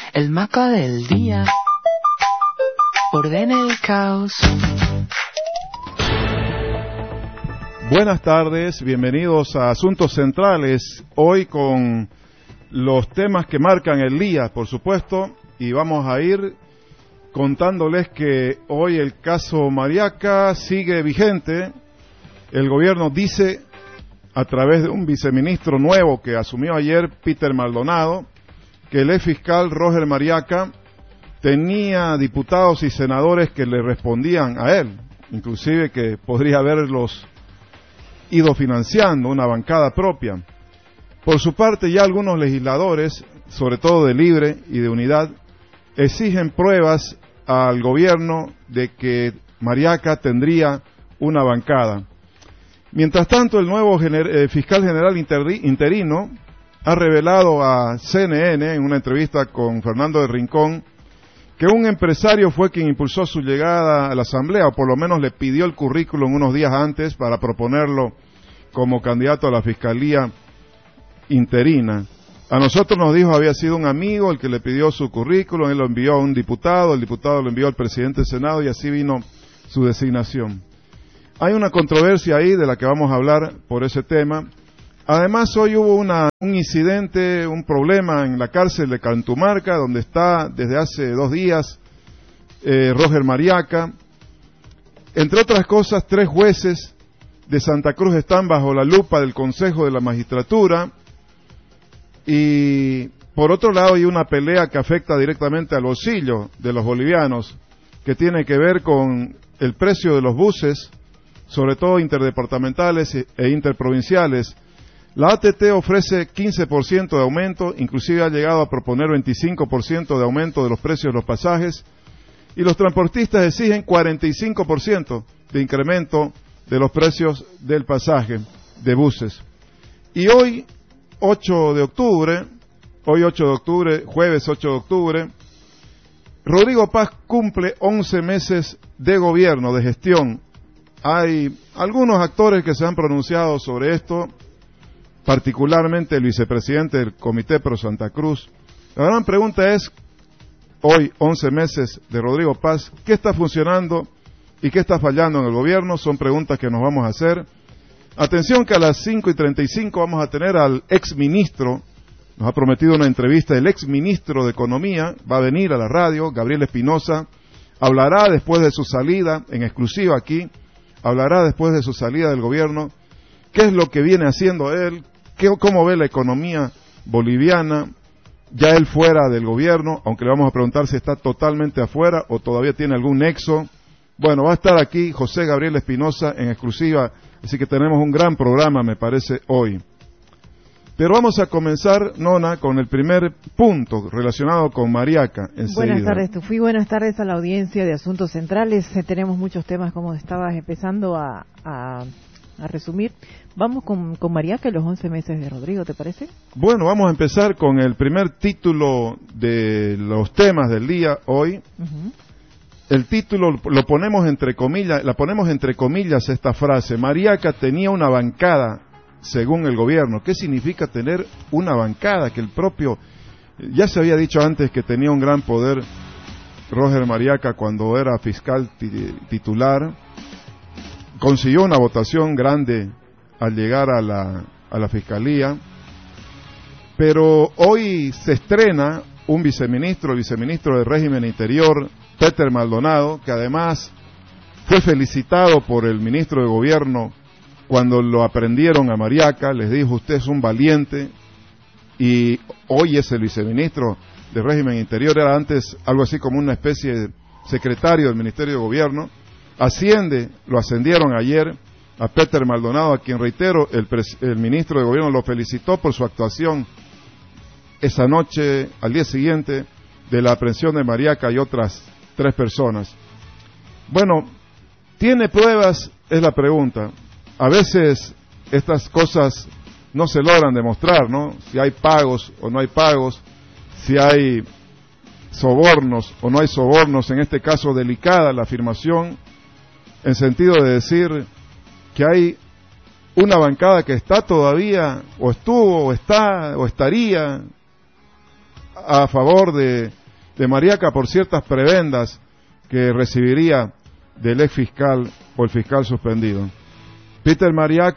El maco del día ordena el caos. Buenas tardes, bienvenidos a Asuntos Centrales, hoy con los temas que marcan el día, por supuesto, y vamos a ir contándoles que hoy el caso Mariaca sigue vigente. El gobierno dice, a través de un viceministro nuevo que asumió ayer, Peter Maldonado, que el ex fiscal Roger Mariaca tenía diputados y senadores que le respondían a él, inclusive que podría haberlos ido financiando una bancada propia. Por su parte, ya algunos legisladores, sobre todo de Libre y de Unidad, exigen pruebas al gobierno de que Mariaca tendría una bancada. Mientras tanto, el nuevo fiscal general interino ha revelado a CNN en una entrevista con Fernando de Rincón que un empresario fue quien impulsó su llegada a la Asamblea, o por lo menos le pidió el currículum unos días antes para proponerlo como candidato a la Fiscalía interina. A nosotros nos dijo había sido un amigo el que le pidió su currículum, él lo envió a un diputado, el diputado lo envió al presidente del Senado y así vino su designación. Hay una controversia ahí de la que vamos a hablar por ese tema. Además, hoy hubo un incidente, un problema en la cárcel de Cantumarca, donde está desde hace 2 días Roger Mariaca. Entre otras cosas, 3 jueces de Santa Cruz están bajo la lupa del Consejo de la Magistratura. Y por otro lado, hay una pelea que afecta directamente al bolsillo de los bolivianos, que tiene que ver con el precio de los buses, sobre todo interdepartamentales e interprovinciales. La ATT ofrece 15% de aumento, inclusive ha llegado a proponer 25% de aumento de los precios de los pasajes, y los transportistas exigen 45% de incremento de los precios del pasaje de buses. Y hoy, 8 de octubre, jueves 8 de octubre, Rodrigo Paz cumple 11 meses de gobierno, de gestión. Hay algunos actores que se han pronunciado sobre esto, particularmente el vicepresidente del Comité Pro Santa Cruz. La gran pregunta es, hoy, 11 meses de Rodrigo Paz, ¿qué está funcionando y qué está fallando en el gobierno? Son preguntas que nos vamos a hacer. Atención que a las 5:35 vamos a tener al exministro, nos ha prometido una entrevista, el exministro de Economía, va a venir a la radio, Gabriel Espinosa, hablará después de su salida, en exclusiva aquí, hablará después de su salida del gobierno, qué es lo que viene haciendo él, cómo ve la economía boliviana, ya él fuera del gobierno, aunque le vamos a preguntar si está totalmente afuera o todavía tiene algún nexo. Bueno, va a estar aquí José Gabriel Espinosa en exclusiva, así que tenemos un gran programa, me parece, hoy. Pero vamos a comenzar, Nona, con el primer punto relacionado con Mariaca. Enseguida. Buenas tardes, Tufi. Buenas tardes a la audiencia de Asuntos Centrales. Tenemos muchos temas, como estabas empezando a resumir. Vamos con Mariaca y los 11 meses de Rodrigo, ¿te parece? Bueno, vamos a empezar con el primer título de los temas del día hoy. Uh-huh. El título lo ponemos entre comillas, la ponemos entre comillas esta frase: Mariaca tenía una bancada según el gobierno. ¿Qué significa tener una bancada? Que el propio, ya se había dicho antes que tenía un gran poder Roger Mariaca cuando era fiscal titular, consiguió una votación grande al llegar a la fiscalía, pero hoy se estrena un viceministro, el viceministro de Régimen Interior, Peter Maldonado, que además fue felicitado por el ministro de Gobierno cuando lo aprendieron a Mariaca, les dijo, usted es un valiente, y hoy es el viceministro de Régimen Interior, era antes algo así como una especie de secretario del Ministerio de Gobierno, lo ascendieron ayer a Peter Maldonado, a quien reitero, el ministro de Gobierno lo felicitó por su actuación esa noche, al día siguiente de la aprehensión de Mariaca y otras 3 personas. Bueno, ¿tiene pruebas? Es la pregunta. A veces estas cosas no se logran demostrar, ¿no? Si hay pagos o no hay pagos, si hay sobornos o no hay sobornos, en este caso delicada la afirmación, en sentido de decir que hay una bancada que está todavía, o estuvo, o está, o estaría a favor de de Mariaca por ciertas prebendas que recibiría del ex fiscal o el fiscal suspendido. Peter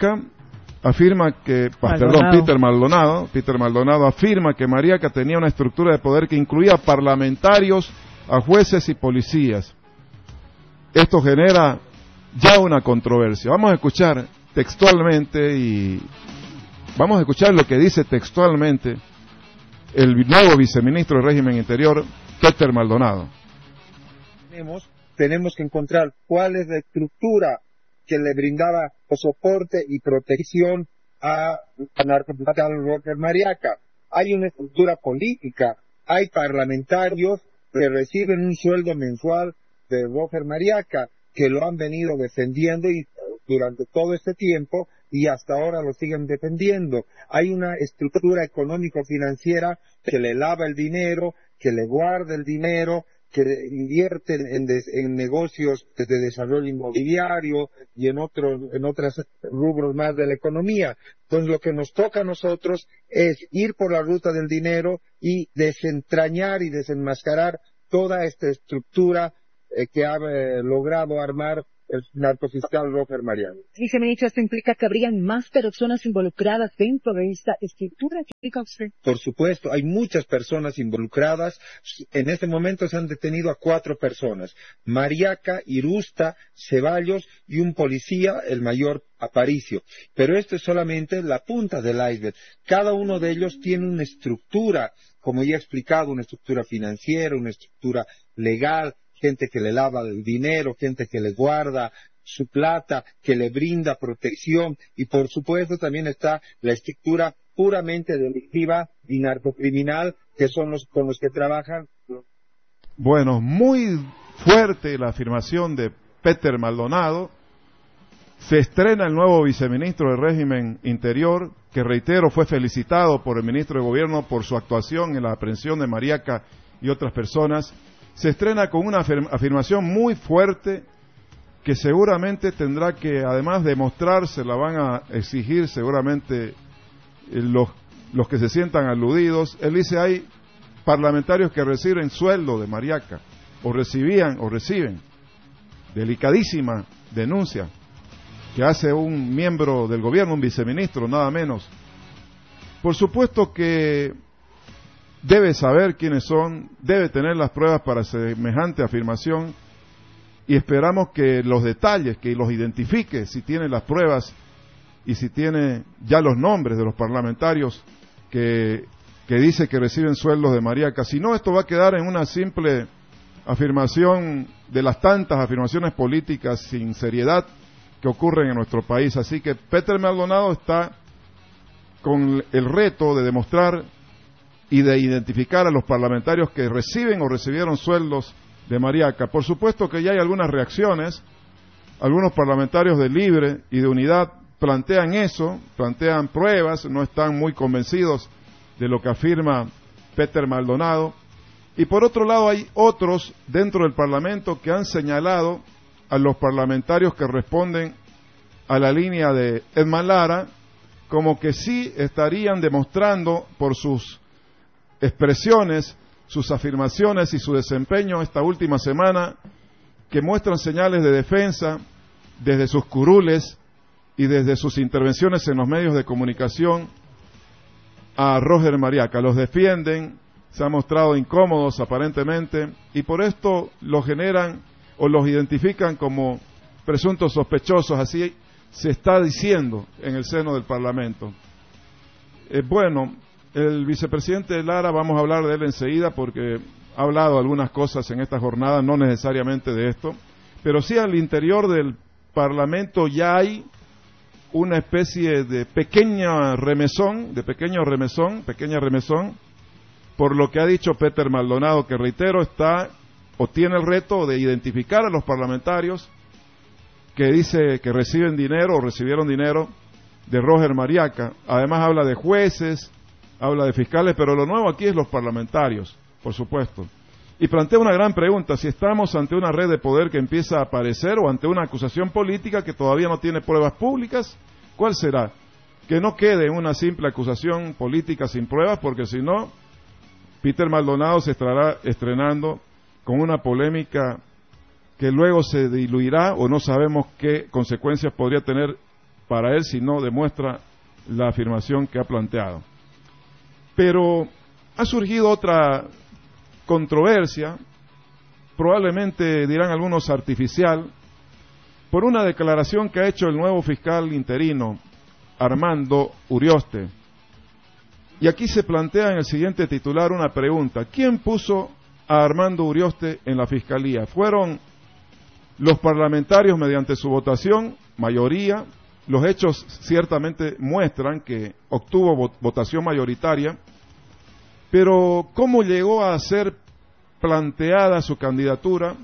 Maldonado afirma que Mariaca tenía una estructura de poder que incluía parlamentarios, a jueces y policías. Esto genera ya una controversia. Vamos a escuchar lo que dice textualmente el nuevo viceministro del régimen interior, Peter Maldonado. Tenemos que encontrar cuál es la estructura que le brindaba soporte y protección a narcofiscal Roger Mariaca. Hay una estructura política, hay parlamentarios que reciben un sueldo mensual de Roger Mariaca, que lo han venido defendiendo y durante todo este tiempo y hasta ahora lo siguen defendiendo. Hay una estructura económico-financiera que le lava el dinero, que le guarda el dinero, que invierte en negocios de desarrollo inmobiliario y en otros rubros más de la economía. Entonces lo que nos toca a nosotros es ir por la ruta del dinero y desentrañar y desenmascarar toda esta estructura que ha logrado armar el narcofiscal Roger Mariano. Viceministro, ¿esto implica que habrían más personas involucradas dentro de esta estructura? ¿Qué explica usted? Por supuesto, hay muchas personas involucradas. En este momento se han detenido a 4 personas. Mariaca, Irusta, Ceballos y un policía, el mayor Aparicio. Pero esto es solamente la punta del iceberg. Cada uno de ellos tiene una estructura, como ya he explicado, una estructura financiera, una estructura legal, gente que le lava el dinero, gente que le guarda su plata, que le brinda protección, y por supuesto también está la estructura puramente delictiva y narcocriminal, que son los con los que trabajan. Bueno, muy fuerte la afirmación de Peter Maldonado. Se estrena el nuevo viceministro del régimen interior, que reitero fue felicitado por el ministro de Gobierno por su actuación en la aprehensión de Mariaca y otras personas. Se estrena con una afirmación muy fuerte que seguramente tendrá que, además de mostrarse, la van a exigir seguramente los que se sientan aludidos. Él dice, hay parlamentarios que reciben sueldo de Mariaca, o reciben. Delicadísima denuncia que hace un miembro del gobierno, un viceministro, nada menos. Por supuesto que debe saber quiénes son, debe tener las pruebas para semejante afirmación, y esperamos que los detalles, que los identifique, si tiene las pruebas y si tiene ya los nombres de los parlamentarios que dice que reciben sueldos de Mariaca. Si no, esto va a quedar en una simple afirmación de las tantas afirmaciones políticas sin seriedad que ocurren en nuestro país. Así que Peter Maldonado está con el reto de demostrar y de identificar a los parlamentarios que reciben o recibieron sueldos de Mariaca. Por supuesto que ya hay algunas reacciones. Algunos parlamentarios de Libre y de Unidad plantean eso, plantean pruebas, no están muy convencidos de lo que afirma Peter Maldonado. Y por otro lado hay otros dentro del Parlamento que han señalado a los parlamentarios que responden a la línea de Edman Lara como que sí estarían demostrando por sus expresiones, sus afirmaciones y su desempeño esta última semana, que muestran señales de defensa desde sus curules y desde sus intervenciones en los medios de comunicación a Roger Mariaca. Los defienden, se han mostrado incómodos aparentemente, y por esto los generan o los identifican como presuntos sospechosos. Así se está diciendo en el seno del Parlamento. Bueno, el vicepresidente Lara, vamos a hablar de él enseguida porque ha hablado algunas cosas en esta jornada, no necesariamente de esto, pero sí al interior del Parlamento ya hay una especie de pequeña remesón, por lo que ha dicho Peter Maldonado, que reitero está o tiene el reto de identificar a los parlamentarios que dice que reciben dinero o recibieron dinero de Roger Mariaca. Además habla de jueces, habla de fiscales, pero lo nuevo aquí es los parlamentarios, por supuesto. Y plantea una gran pregunta, si estamos ante una red de poder que empieza a aparecer o ante una acusación política que todavía no tiene pruebas públicas, ¿cuál será? Que no quede en una simple acusación política sin pruebas, porque si no, Peter Maldonado se estará estrenando con una polémica que luego se diluirá o no sabemos qué consecuencias podría tener para él si no demuestra la afirmación que ha planteado. Pero ha surgido otra controversia, probablemente dirán algunos artificial, por una declaración que ha hecho el nuevo fiscal interino, Armando Urioste. Y aquí se plantea en el siguiente titular una pregunta: ¿quién puso a Armando Urioste en la fiscalía? ¿Fueron los parlamentarios mediante su votación, mayoría? Los hechos ciertamente muestran que obtuvo votación mayoritaria, pero ¿cómo llegó a ser planteada su candidatura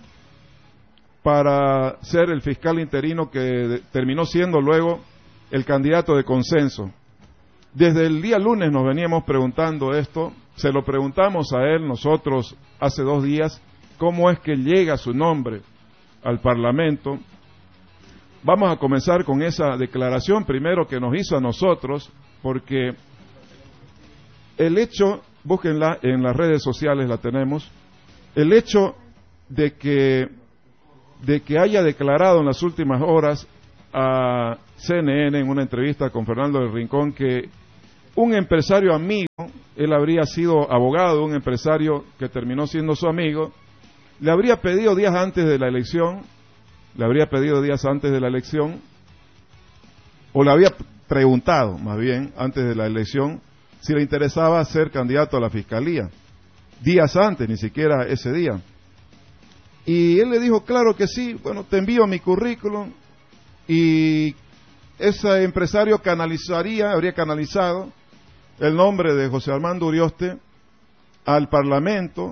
para ser el fiscal interino que terminó siendo luego el candidato de consenso? Desde el día lunes nos veníamos preguntando esto, se lo preguntamos a él nosotros hace 2 días, cómo es que llega su nombre al Parlamento. Vamos a comenzar con esa declaración primero que nos hizo a nosotros, porque el hecho, búsquenla en las redes sociales, la tenemos, el hecho de que haya declarado en las últimas horas a CNN en una entrevista con Fernando del Rincón que un empresario amigo, él habría sido abogado de un empresario que terminó siendo su amigo, le habría pedido días antes de la elección, o le había preguntado, más bien, antes de la elección, si le interesaba ser candidato a la fiscalía. Días antes, ni siquiera ese día. Y él le dijo, claro que sí, bueno, te envío mi currículum, y ese empresario habría canalizado el nombre de José Armando Urioste al Parlamento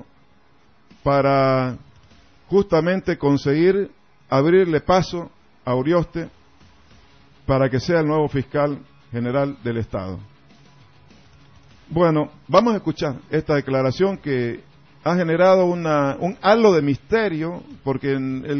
para justamente conseguir abrirle paso a Urioste para que sea el nuevo fiscal general del Estado. Bueno, vamos a escuchar esta declaración que ha generado un halo de misterio, porque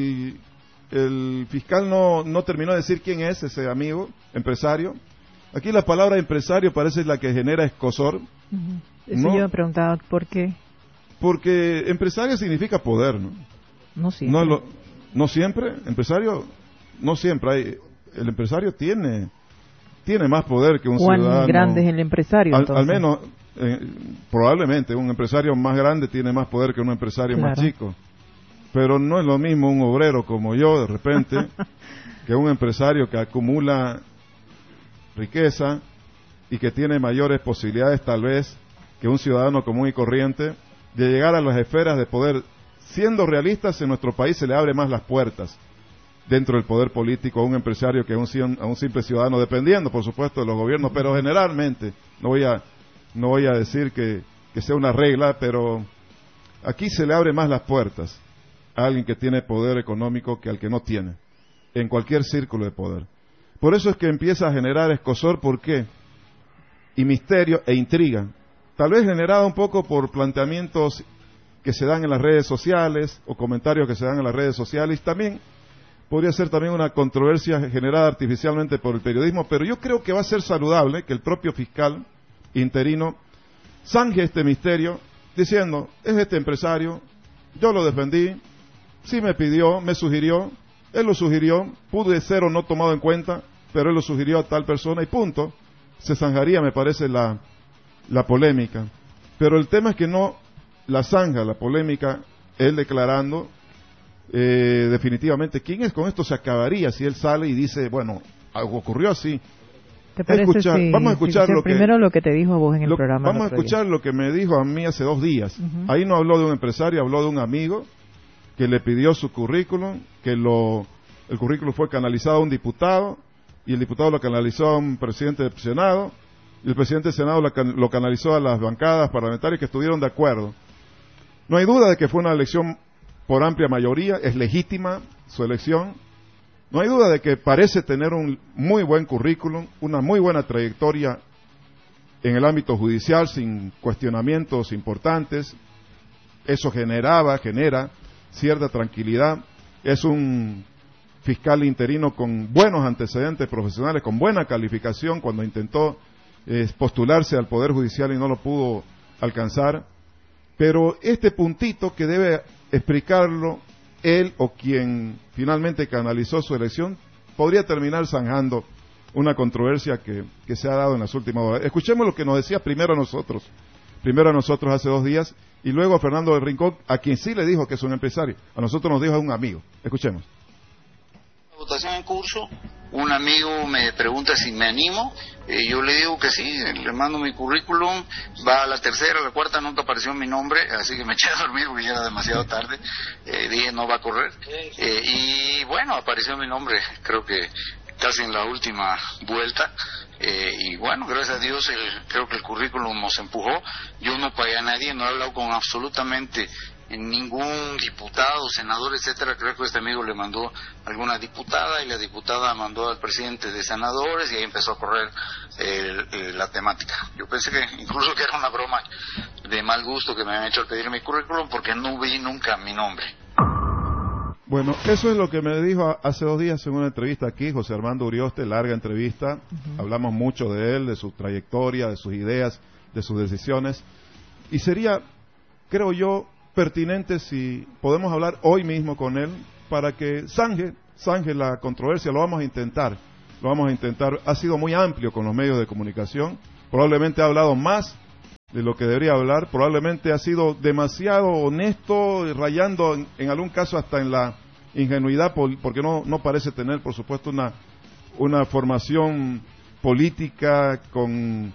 el fiscal no terminó de decir quién es ese amigo empresario. Aquí la palabra empresario parece la que genera escosor. Uh-huh. Eso yo me preguntaba, ¿por qué? Porque empresario significa poder, ¿no? No siempre. No siempre, empresario, no siempre. El empresario tiene más poder que un ciudadano. ¿Cuán grande es el empresario? Al menos, probablemente, un empresario más grande tiene más poder que un empresario más chico. Pero no es lo mismo un obrero como yo, de repente, que un empresario que acumula riqueza y que tiene mayores posibilidades, tal vez, que un ciudadano común y corriente, de llegar a las esferas de poder. Siendo realistas, en nuestro país se le abre más las puertas dentro del poder político a un empresario que a un simple ciudadano, dependiendo, por supuesto, de los gobiernos, pero generalmente, no voy a decir que sea una regla, pero aquí se le abre más las puertas a alguien que tiene poder económico que al que no tiene, en cualquier círculo de poder. Por eso es que empieza a generar escozor, ¿por qué? Y misterio e intriga, tal vez generada un poco por planteamientos que se dan en las redes sociales o comentarios que se dan en las redes sociales. También podría ser también una controversia generada artificialmente por el periodismo, pero yo creo que va a ser saludable que el propio fiscal interino zanje este misterio diciendo, es este empresario, yo lo defendí, sí me pidió, me sugirió, él lo sugirió, pude ser o no tomado en cuenta, pero él lo sugirió a tal persona y punto. Se zanjaría, me parece, la polémica. Pero el tema es que no la zanja, la polémica, él declarando definitivamente quién es. Con esto se acabaría si él sale y dice, bueno, algo ocurrió así. ¿Te parece vamos a escuchar primero lo que te dijo a vos en el programa? Vamos a escuchar lo que me dijo a mí hace 2 días. Uh-huh. Ahí no habló de un empresario, habló de un amigo que le pidió su currículum, que el currículum fue canalizado a un diputado, y el diputado lo canalizó a un presidente del Senado, y el presidente del Senado lo canalizó a las bancadas parlamentarias que estuvieron de acuerdo. No hay duda de que fue una elección por amplia mayoría, es legítima su elección. No hay duda de que parece tener un muy buen currículum, una muy buena trayectoria en el ámbito judicial, sin cuestionamientos importantes. Eso genera cierta tranquilidad. Es un fiscal interino con buenos antecedentes profesionales, con buena calificación cuando intentó postularse al Poder Judicial y no lo pudo alcanzar. Pero este puntito que debe explicarlo él o quien finalmente canalizó su elección, podría terminar zanjando una controversia que se ha dado en las últimas horas. Escuchemos lo que nos decía primero a nosotros hace 2 días, y luego a Fernando del Rincón, a quien sí le dijo que es un empresario. A nosotros nos dijo es un amigo. Escuchemos. Votación en curso, un amigo me pregunta si me animo, yo le digo que sí, le mando mi currículum, va a la tercera, a la cuarta, nunca apareció mi nombre, así que me eché a dormir porque ya era demasiado tarde, dije no va a correr, y bueno, apareció mi nombre, creo que casi en la última vuelta, y bueno, gracias a Dios creo que el currículum nos empujó, yo no pagué a nadie, no he hablado con absolutamente ningún diputado, senador, etcétera. Creo que este amigo le mandó a alguna diputada y la diputada mandó al presidente de senadores y ahí empezó a correr la temática. Yo pensé que incluso que era una broma de mal gusto que me habían hecho al pedir mi currículum porque no vi nunca mi nombre. Bueno, eso es lo que me dijo hace 2 días en una entrevista aquí José Armando Urioste, larga entrevista. Hablamos mucho de él, de su trayectoria, de sus ideas, de sus decisiones. Y sería, creo yo, pertinente si podemos hablar hoy mismo con él para que zanje la controversia. Lo vamos a intentar. Ha sido muy amplio con los medios de comunicación, probablemente ha hablado más de lo que debería hablar, probablemente ha sido demasiado honesto, rayando en algún caso hasta en la ingenuidad, porque no parece tener, por supuesto, una formación política con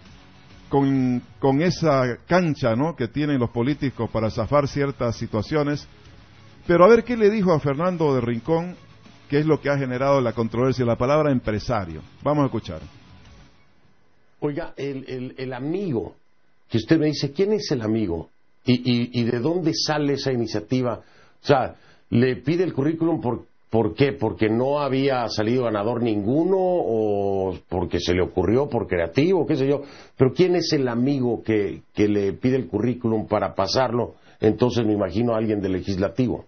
esa cancha, ¿no?, que tienen los políticos para zafar ciertas situaciones. Pero a ver qué le dijo a Fernando de Rincón, que es lo que ha generado la controversia, la palabra empresario. Vamos a escuchar. Oiga, el amigo, que usted me dice, ¿quién es el amigo? ¿Y de dónde sale esa iniciativa? O sea, ¿le pide el currículum por qué? ¿Porque no había salido ganador ninguno? ¿O porque se le ocurrió por creativo? ¿Qué sé yo? Pero ¿quién es el amigo que le pide el currículum para pasarlo? Entonces me imagino a alguien del legislativo.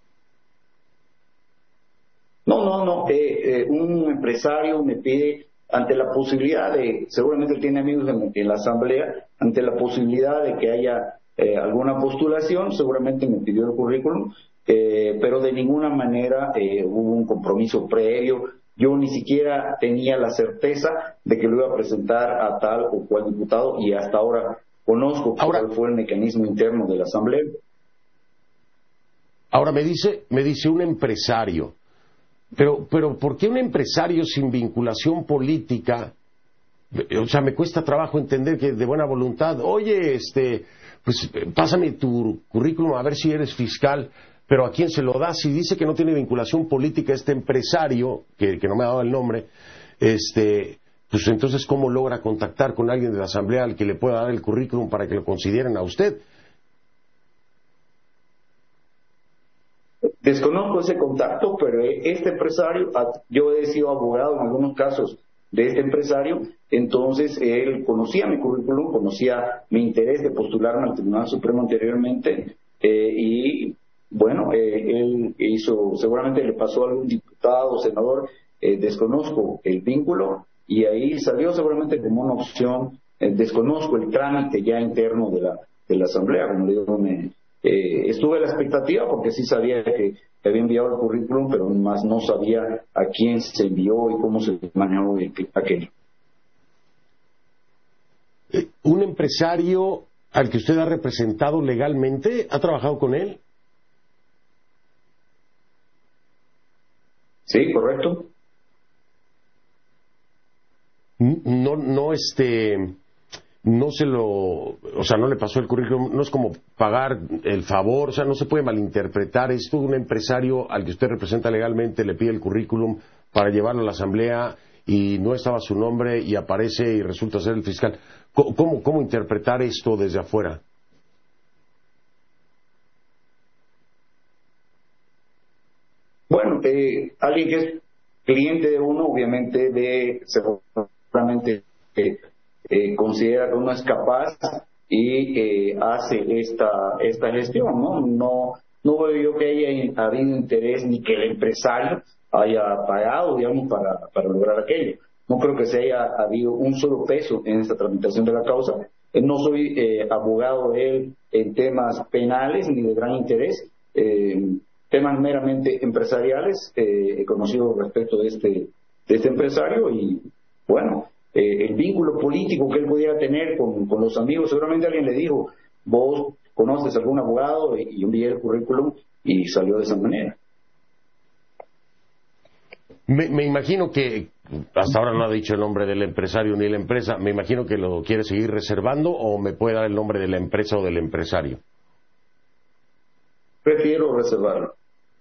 No. Un empresario me pide, ante la posibilidad de, seguramente él tiene amigos en la asamblea, ante la posibilidad de que haya alguna postulación, seguramente me pidió el currículum, pero de ninguna manera hubo un compromiso previo. Yo ni siquiera tenía la certeza de que lo iba a presentar a tal o cual diputado, y hasta ahora conozco cuál fue el mecanismo interno de la asamblea. Ahora me dice un empresario. Pero ¿por qué un empresario sin vinculación política? O sea, me cuesta trabajo entender que de buena voluntad, oye, pues pásame tu currículum a ver si eres fiscal, pero ¿a quién se lo da? Si dice que no tiene vinculación política este empresario, que no me ha dado el nombre, pues entonces ¿cómo logra contactar con alguien de la asamblea al que le pueda dar el currículum para que lo consideren a usted? Desconozco ese contacto, pero este empresario, yo he sido abogado en algunos casos de este empresario, entonces él conocía mi currículum, conocía mi interés de postularme al Tribunal Supremo anteriormente, y bueno, él hizo, seguramente le pasó a algún diputado o senador, desconozco el vínculo, y ahí salió seguramente como una opción. Desconozco el trámite ya interno de la Asamblea, como le digo, estuve a la expectativa porque sí sabía que había enviado el currículum, pero más no sabía a quién se envió y cómo se manejó aquello. ¿Un empresario al que usted ha representado legalmente, ha trabajado con él? Sí, correcto. No le pasó el currículum, no es como pagar el favor, o sea, no se puede malinterpretar esto. Un empresario al que usted representa legalmente le pide el currículum para llevarlo a la asamblea y no estaba su nombre y aparece y resulta ser el fiscal. ¿Cómo interpretar esto desde afuera? Bueno, alguien que es cliente de uno, obviamente seguramente considera que uno es capaz y hace esta gestión, ¿no? No veo yo que haya habido interés ni que el empresario haya pagado, digamos, para lograr aquello. No creo que se haya habido un solo peso en esta tramitación de la causa, No soy abogado de él en temas penales ni de gran interés, temas meramente empresariales. He conocido respecto de este empresario y, bueno, el vínculo político que él pudiera tener con los amigos, seguramente alguien le dijo, vos conoces algún abogado, y envié el currículum y salió de esa manera. Me imagino que hasta ahora no ha dicho el nombre del empresario ni la empresa. Me imagino que lo quiere seguir reservando, o me puede dar el nombre de la empresa o del empresario. Prefiero reservarlo.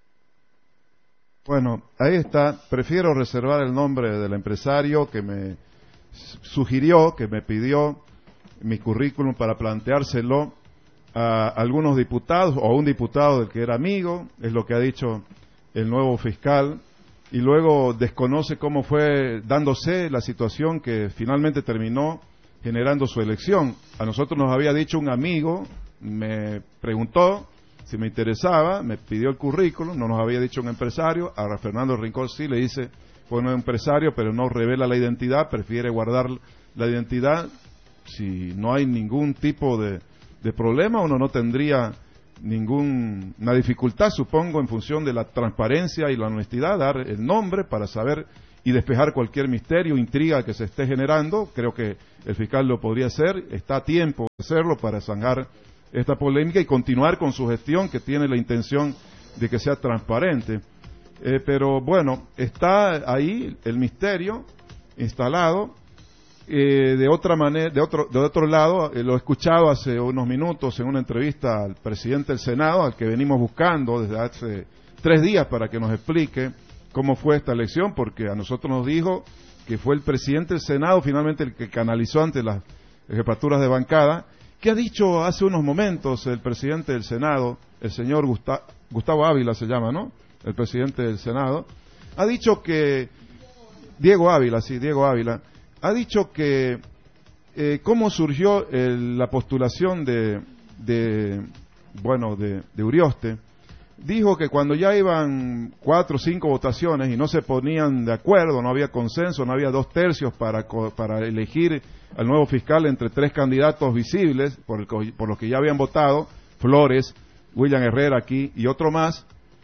Bueno, ahí está. Prefiero reservar el nombre del empresario que me sugirió, que me pidió mi currículum para planteárselo a algunos diputados o a un diputado del que era amigo. Es lo que ha dicho el nuevo fiscal. Y luego desconoce cómo fue dándose la situación que finalmente terminó generando su elección. A nosotros nos había dicho un amigo, me preguntó si me interesaba, me pidió el currículum, no nos había dicho un empresario. A Fernando Rincón sí le dice, fue un empresario, pero no revela la identidad, prefiere guardar la identidad. Si no hay ningún tipo de problema, uno no tendría ninguna dificultad, supongo, en función de la transparencia y la honestidad, dar el nombre para saber y despejar cualquier misterio, intriga que se esté generando. Creo que el fiscal lo podría hacer, está a tiempo de hacerlo para zanjar esta polémica y continuar con su gestión, que tiene la intención de que sea transparente. Pero bueno, está ahí el misterio instalado. De otra manera, de otro lado, lo he escuchado hace unos minutos en una entrevista al presidente del Senado, al que venimos buscando desde hace 3 días para que nos explique cómo fue esta elección, porque a nosotros nos dijo que fue el presidente del Senado finalmente el que canalizó ante las jefaturas de bancada. ¿Qué ha dicho hace unos momentos el presidente del Senado, el señor Gustavo Ávila se llama, ¿no? El presidente del Senado. Ha dicho que Diego Ávila, ha dicho que cómo surgió la postulación de Urioste. Dijo que cuando ya iban 4 o 5 votaciones y no se ponían de acuerdo, no había consenso, no había 2/3 para elegir al nuevo fiscal entre 3 candidatos visibles por los que ya habían votado, Flores, William Herrera aquí y otro más,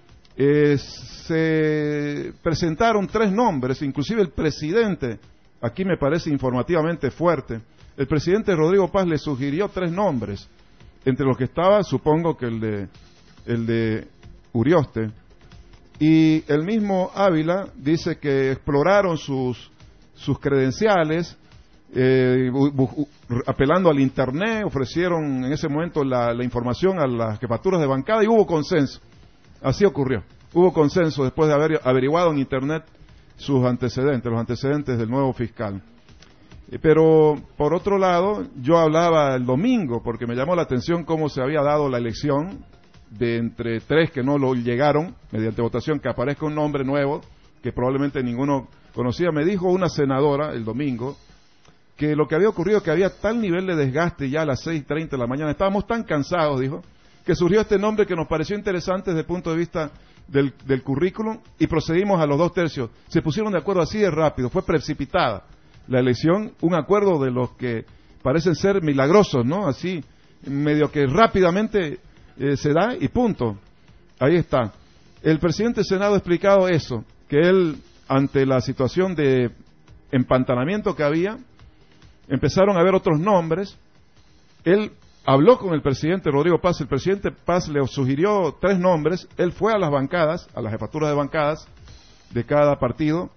se presentaron 3 nombres, inclusive el presidente. Aquí me parece informativamente fuerte. El presidente Rodrigo Paz le sugirió 3 nombres, entre los que estaba, supongo que el de Urioste. Y el mismo Ávila dice que exploraron sus credenciales, apelando al internet, ofrecieron en ese momento la información a las jefaturas de bancada y hubo consenso. Así ocurrió. Hubo consenso después de haber averiguado en internet sus antecedentes, los antecedentes del nuevo fiscal. Pero, por otro lado, yo hablaba el domingo, porque me llamó la atención cómo se había dado la elección de entre 3 que no lo llegaron, mediante votación, que aparezca un nombre nuevo, que probablemente ninguno conocía. Me dijo una senadora el domingo, que lo que había ocurrido, que había tal nivel de desgaste ya a las 6:30 de la mañana, estábamos tan cansados, dijo, que surgió este nombre que nos pareció interesante desde el punto de vista del currículum y procedimos a los 2/3. Se pusieron de acuerdo así de rápido, fue precipitada la elección, un acuerdo de los que parecen ser milagrosos, ¿no? Así, medio que rápidamente se da y punto. Ahí está. El presidente del Senado ha explicado eso, que él, ante la situación de empantanamiento que había, empezaron a haber otros nombres. Él habló con el presidente Rodrigo Paz, el presidente Paz le sugirió 3 nombres, él fue a las bancadas, a las jefaturas de bancadas de cada partido,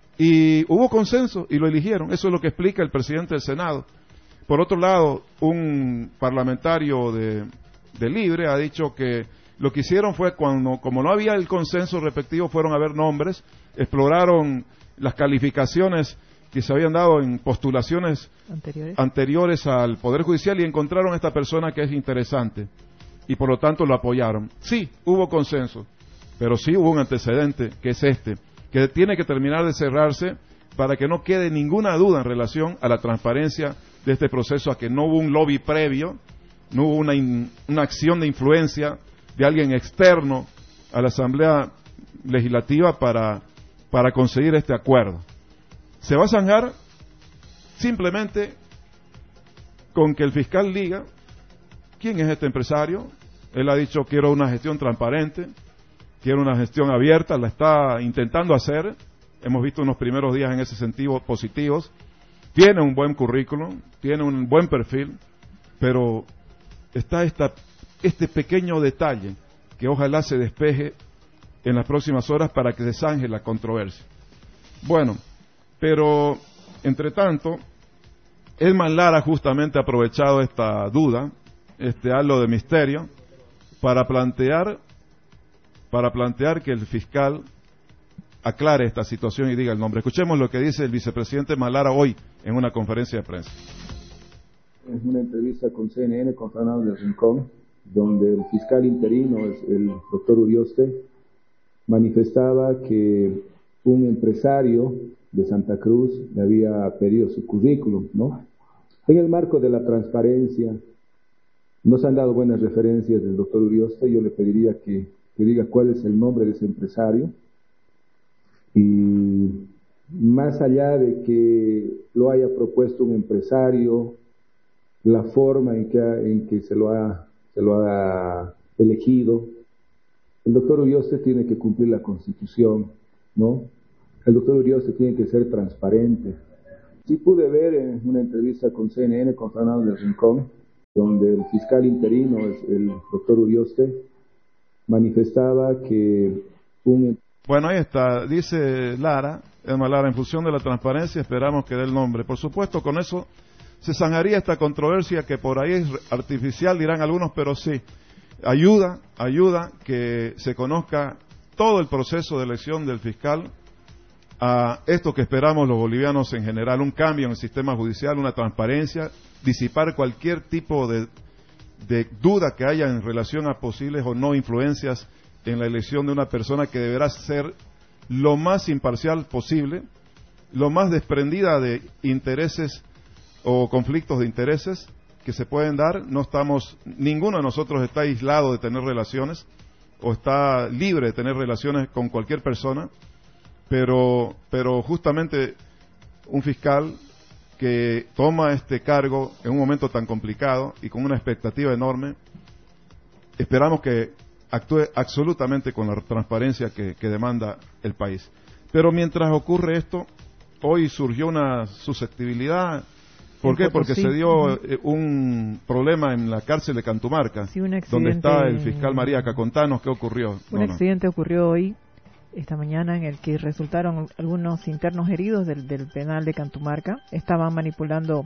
y hubo consenso y lo eligieron. Eso es lo que explica el presidente del Senado. Por otro lado, un parlamentario de Libre ha dicho que lo que hicieron fue como no había el consenso respectivo, fueron a ver nombres, exploraron las calificaciones que se habían dado en postulaciones anteriores al Poder Judicial y encontraron a esta persona que es interesante y por lo tanto lo apoyaron. Sí, hubo consenso, pero sí hubo un antecedente, que es este, que tiene que terminar de cerrarse para que no quede ninguna duda en relación a la transparencia de este proceso, a que no hubo un lobby previo, no hubo una acción de influencia de alguien externo a la Asamblea Legislativa para conseguir este acuerdo. Se va a zanjar simplemente con que el fiscal diga quién es este empresario. Él ha dicho, quiero una gestión transparente, quiero una gestión abierta, la está intentando hacer. Hemos visto unos primeros días en ese sentido positivos. Tiene un buen currículum, tiene un buen perfil, pero está este pequeño detalle que ojalá se despeje en las próximas horas para que se zanje la controversia. Bueno, pero entre tanto, Edman Lara justamente ha aprovechado esta duda, este halo de misterio, para plantear que el fiscal aclare esta situación y diga el nombre. Escuchemos lo que dice el vicepresidente Malara hoy en una conferencia de prensa. En una entrevista con CNN, con Fernando del Rincón, donde el fiscal interino, el doctor Urioste, manifestaba que un empresario de Santa Cruz le había pedido su currículum, ¿no? En el marco de la transparencia, nos han dado buenas referencias del doctor Urioste. Yo le pediría que diga cuál es el nombre de ese empresario. Y más allá de que lo haya propuesto un empresario, la forma en que se lo ha elegido, el doctor Urioste tiene que cumplir la Constitución, ¿no? El doctor Urioste tiene que ser transparente. Sí pude ver en una entrevista con CNN, con Fernando del Rincón, donde el fiscal interino, el doctor Urioste, manifestaba que Bueno, ahí está, dice Lara, Edman Lara, en función de la transparencia esperamos que dé el nombre. Por supuesto, con eso se zanjaría esta controversia que por ahí es artificial, dirán algunos, pero sí, ayuda que se conozca todo el proceso de elección del fiscal, a esto que esperamos los bolivianos en general, un cambio en el sistema judicial, una transparencia, disipar cualquier tipo de duda que haya en relación a posibles o no influencias en la elección de una persona que deberá ser lo más imparcial posible, lo más desprendida de intereses o conflictos de intereses que se pueden dar. Ninguno de nosotros está aislado de tener relaciones o está libre de tener relaciones con cualquier persona, pero justamente un fiscal que toma este cargo en un momento tan complicado y con una expectativa enorme, esperamos que actúe absolutamente con la transparencia que demanda el país. Pero mientras ocurre esto, hoy surgió una susceptibilidad. ¿Por qué? Porque se dio un problema en la cárcel de Cantumarca, sí, donde está el fiscal Mariaca. Contanos qué ocurrió. Un accidente ocurrió hoy, esta mañana, en el que resultaron algunos internos heridos del penal de Cantumarca. Estaban manipulando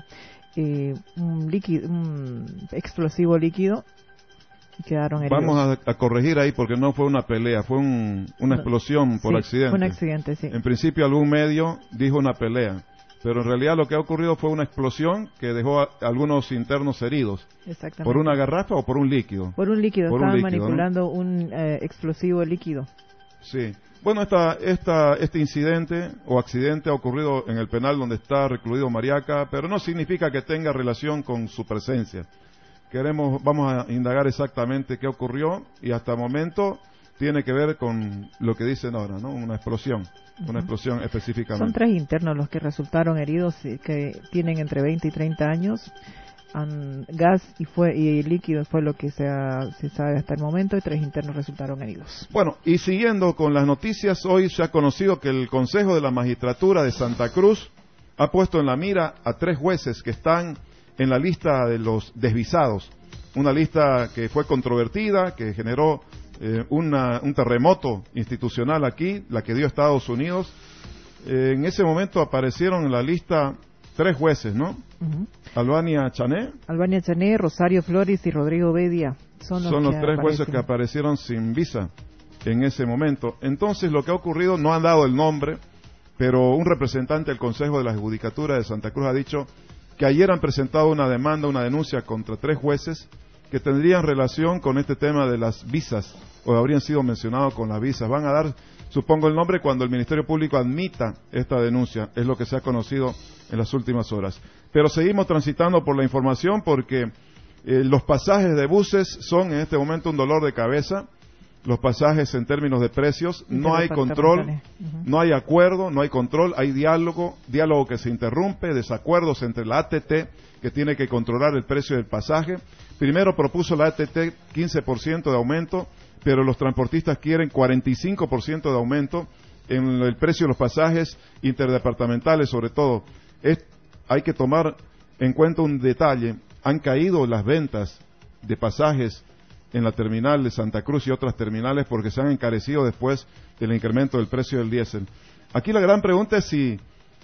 un explosivo líquido y quedaron heridos. Vamos a corregir ahí porque no fue una pelea, fue una explosión por accidente. Fue un accidente, sí. En principio algún medio dijo una pelea, pero en realidad lo que ha ocurrido fue una explosión que dejó a algunos internos heridos. Exactamente. ¿Por una garrafa o por un líquido? Por un líquido, estaban manipulando, ¿no?, un explosivo líquido. Sí. Bueno, este incidente o accidente ha ocurrido en el penal donde está recluido Mariaca, pero no significa que tenga relación con su presencia. Vamos a indagar exactamente qué ocurrió y hasta el momento tiene que ver con lo que dicen ahora, ¿no? Una explosión específicamente. Son 3 internos los que resultaron heridos, que tienen entre 20 y 30 años. Gas y líquido fue lo que se sabe hasta el momento, y 3 internos resultaron heridos. Bueno, y siguiendo con las noticias, hoy se ha conocido que el Consejo de la Magistratura de Santa Cruz ha puesto en la mira a 3 jueces que están en la lista de los desvisados, una lista que fue controvertida, que generó un terremoto institucional aquí, la que dio Estados Unidos. En ese momento aparecieron en la lista 3 jueces, ¿no? Albania Chané, Rosario Flores y Rodrigo Bedia. Son los 3 jueces que aparecieron sin visa en ese momento. Entonces, lo que ha ocurrido, no han dado el nombre, pero un representante del Consejo de la Judicatura de Santa Cruz ha dicho que ayer han presentado una denuncia contra 3 jueces que tendrían relación con este tema de las visas, o habrían sido mencionados con las visas. Van a dar, supongo, el nombre cuando el Ministerio Público admita esta denuncia, es lo que se ha conocido en las últimas horas. Pero seguimos transitando por la información porque los pasajes de buses son en este momento un dolor de cabeza. los pasajes en términos de precios, no hay control, no hay acuerdo, no hay control, hay diálogo que se interrumpe, desacuerdos entre la ATT, que tiene que controlar el precio del pasaje. Primero propuso la ATT 15% de aumento, pero los transportistas quieren 45% de aumento en el precio de los pasajes interdepartamentales, sobre todo. Hay que tomar en cuenta un detalle: han caído las ventas de pasajes en la terminal de Santa Cruz y otras terminales porque se han encarecido después del incremento del precio del diésel. Aquí la gran pregunta es si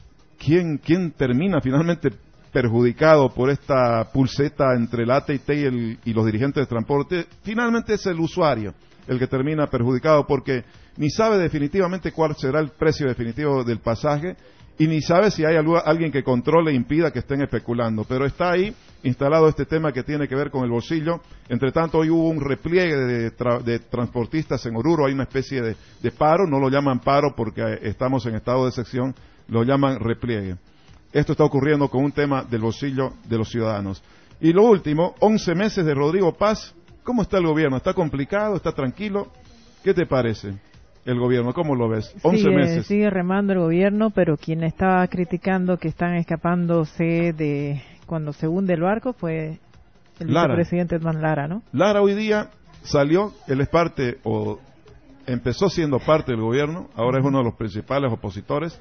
quién termina finalmente perjudicado por esta pulseta entre la ATT y los dirigentes de transporte. Finalmente es el usuario el que termina perjudicado, porque ni sabe definitivamente cuál será el precio definitivo del pasaje y ni sabe si hay alguien que controle e impida que estén especulando. Pero está ahí instalado este tema que tiene que ver con el bolsillo. Entre tanto, hoy hubo un repliegue de transportistas en Oruro. Hay una especie de paro, no lo llaman paro porque estamos en estado de excepción, lo llaman repliegue. Esto está ocurriendo con un tema del bolsillo de los ciudadanos. Y lo último, 11 meses de Rodrigo Paz. ¿Cómo está el gobierno? ¿Está complicado? ¿Está tranquilo? ¿Qué te parece el gobierno? ¿Cómo lo ves? 11 meses. Sigue remando el gobierno, pero quien estaba criticando que están escapándose de cuando se hunde el barco fue el vicepresidente Edman Lara, ¿no? Lara hoy día salió, él es parte, o empezó siendo parte del gobierno, ahora es uno de los principales opositores.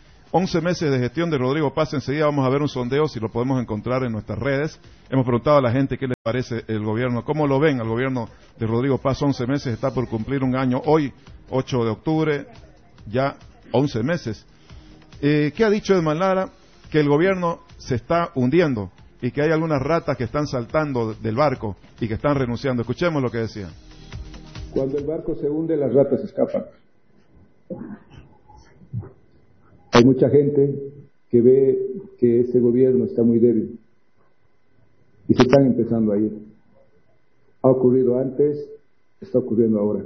11 meses de gestión de Rodrigo Paz. Enseguida vamos a ver un sondeo, si lo podemos encontrar en nuestras redes. Hemos preguntado a la gente qué les parece el gobierno, cómo lo ven al gobierno de Rodrigo Paz. 11 meses, está por cumplir un año hoy, 8 de octubre, ya 11 meses. ¿Qué ha dicho Edman Lara? Que el gobierno se está hundiendo y que hay algunas ratas que están saltando del barco y que están renunciando. Escuchemos lo que decía. Cuando el barco se hunde, las ratas escapan. Hay mucha gente que ve que ese gobierno está muy débil y se están empezando a ir. Ha ocurrido antes, está ocurriendo ahora.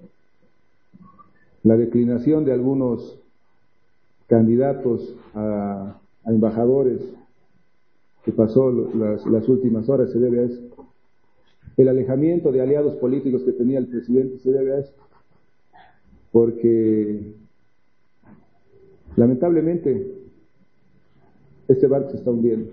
La declinación de algunos candidatos a embajadores que pasó las últimas horas se debe a eso. El alejamiento de aliados políticos que tenía el presidente se debe a eso. Porque lamentablemente este barco se está hundiendo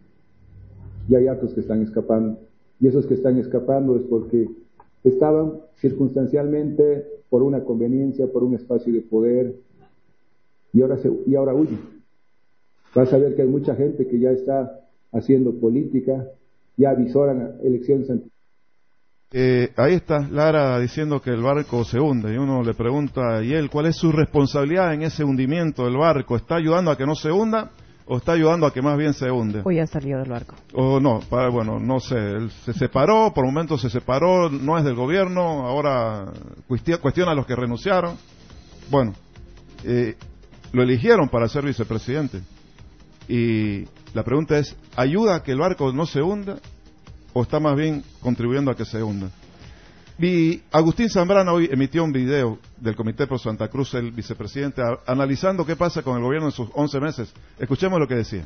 y hay hartos que están escapando, y esos que están escapando es porque estaban circunstancialmente por una conveniencia, por un espacio de poder, y ahora huyen. Vas a ver que hay mucha gente que ya está haciendo política, ya avisoran elecciones anteriores. Ahí está Lara diciendo que el barco se hunde, y uno le pregunta, ¿y él cuál es su responsabilidad en ese hundimiento del barco? ¿Está ayudando a que no se hunda o está ayudando a que más bien se hunde? O ya salió del barco. O no, bueno, no sé, él se separó, por momentos se separó, no es del gobierno, ahora cuestiona a los que renunciaron. Bueno, lo eligieron para ser vicepresidente. Y la pregunta es, ¿ayuda a que el barco no se hunda o está más bien contribuyendo a que se hunda? Y Agustín Zambrana hoy emitió un video del Comité Pro Santa Cruz, el vicepresidente, analizando qué pasa con el gobierno en sus 11 meses. Escuchemos lo que decía.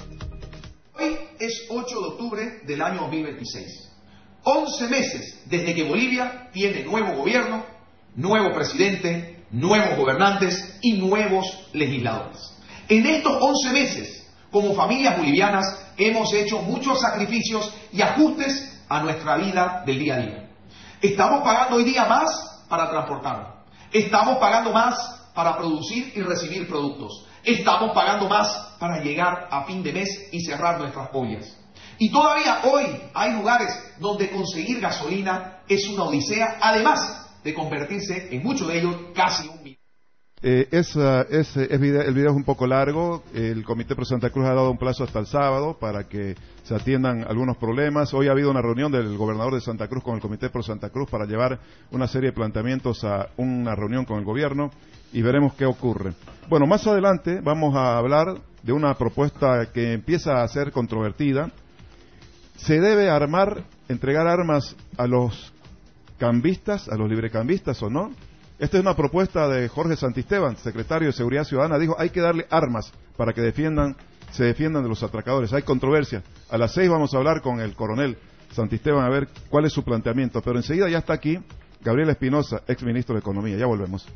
Hoy es 8 de octubre del año 2026. 11 meses desde que Bolivia tiene nuevo gobierno, nuevo presidente, nuevos gobernantes y nuevos legisladores. En estos 11 meses, como familias bolivianas, hemos hecho muchos sacrificios y ajustes a nuestra vida del día a día. Estamos pagando hoy día más para transportarnos. Estamos pagando más para producir y recibir productos. Estamos pagando más para llegar a fin de mes y cerrar nuestras ollas. Y todavía hoy hay lugares donde conseguir gasolina es una odisea, además de convertirse en muchos de ellos casi un millón. El video es un poco largo. El Comité Pro Santa Cruz ha dado un plazo hasta el sábado para que se atiendan algunos problemas. Hoy ha habido una reunión del gobernador de Santa Cruz con el Comité Pro Santa Cruz para llevar una serie de planteamientos a una reunión con el gobierno y veremos qué ocurre. Bueno, más adelante vamos a hablar de una propuesta que empieza a ser controvertida. ¿Se debe entregar armas a los cambistas, a los librecambistas o no? Esta es una propuesta de Jorge Santisteban, secretario de Seguridad Ciudadana. Dijo, hay que darle armas para que se defiendan de los atracadores. Hay controversia. A las 6 vamos a hablar con el coronel Santisteban a ver cuál es su planteamiento. Pero enseguida ya está aquí Gabriel Espinosa, ex ministro de Economía. Ya volvemos.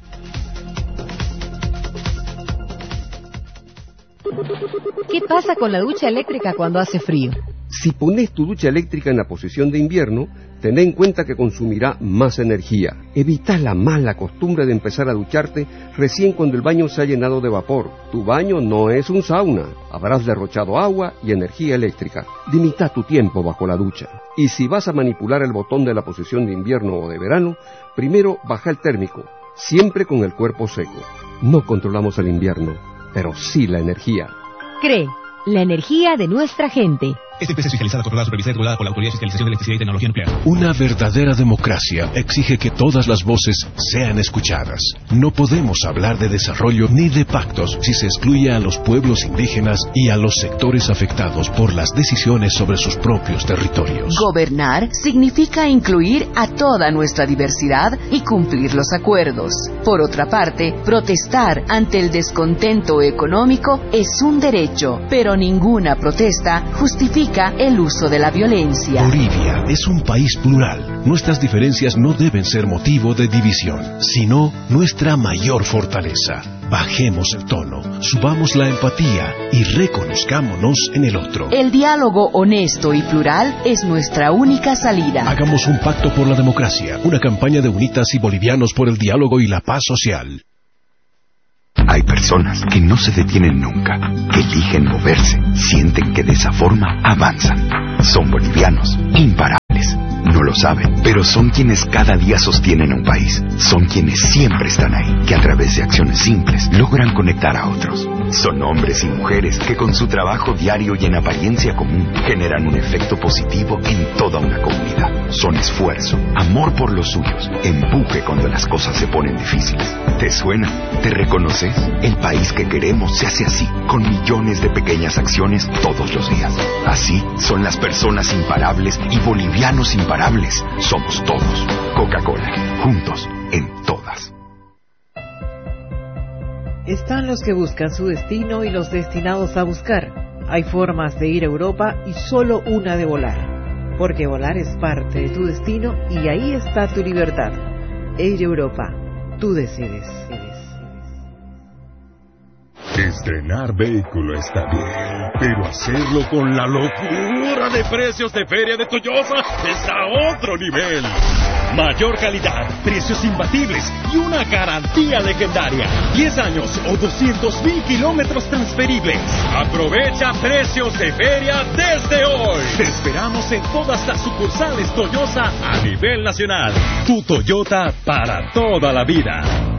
¿Qué pasa con la ducha eléctrica cuando hace frío? Si pones tu ducha eléctrica en la posición de invierno, ten en cuenta que consumirá más energía. Evita la mala costumbre de empezar a ducharte recién cuando el baño se ha llenado de vapor. Tu baño no es un sauna. Habrás derrochado agua y energía eléctrica. Limita tu tiempo bajo la ducha. Y si vas a manipular el botón de la posición de invierno o de verano, primero baja el térmico, siempre con el cuerpo seco. No controlamos el invierno, pero sí la energía. CRE, la energía de nuestra gente. Esta empresa es fiscalizada, controlada, supervisada y regulada por la Autoridad de Fiscalización de Electricidad y Tecnología Nuclear. Una verdadera democracia exige que todas las voces sean escuchadas. No podemos hablar de desarrollo ni de pactos si se excluye a los pueblos indígenas y a los sectores afectados por las decisiones sobre sus propios territorios. Gobernar significa incluir a toda nuestra diversidad y cumplir los acuerdos. Por otra parte, protestar ante el descontento económico es un derecho, pero ninguna protesta justifica el uso de la violencia. Bolivia es un país plural. Nuestras diferencias no deben ser motivo de división, sino nuestra mayor fortaleza. Bajemos el tono, subamos la empatía y reconozcámonos en el otro. El diálogo honesto y plural es nuestra única salida. Hagamos un pacto por la democracia, una campaña de UNITAS y bolivianos por el diálogo y la paz social. Hay personas que no se detienen nunca, que eligen moverse, sienten que de esa forma avanzan. Son bolivianos, imparables. No lo saben, pero son quienes cada día sostienen a un país. Son quienes siempre están ahí, que a través de acciones simples logran conectar a otros. Son hombres y mujeres que con su trabajo diario y en apariencia común generan un efecto positivo en toda una comunidad. Son esfuerzo, amor por los suyos, empuje cuando las cosas se ponen difíciles. ¿Te suena? ¿Te reconoces? El país que queremos se hace así, con millones de pequeñas acciones todos los días. Así son las personas imparables y bolivianos imparables. Somos todos. Coca-Cola, juntos en todas. Están los que buscan su destino y los destinados a buscar. Hay formas de ir a Europa y solo una de volar. Porque volar es parte de tu destino y ahí está tu libertad. Air Europa, tú decides. Estrenar vehículo está bien, pero hacerlo con la locura de precios de Feria de Toyota es a otro nivel. Mayor calidad, precios imbatibles y una garantía legendaria. 10 años o 200,000 kilómetros transferibles. Aprovecha precios de feria desde hoy. Te esperamos en todas las sucursales Toyota a nivel nacional. Tu Toyota para toda la vida.